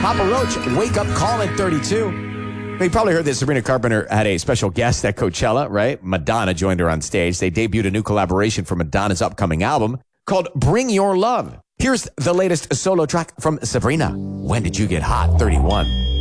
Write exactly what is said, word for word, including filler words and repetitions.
Papa Roach, Wake Up Call at thirty-two. You probably heard that Sabrina Carpenter had a special guest at Coachella, right? Madonna joined her on stage. They debuted a new collaboration for Madonna's upcoming album called Bring Your Love. Here's the latest solo track from Sabrina. When Did You Get Hot? thirty-one.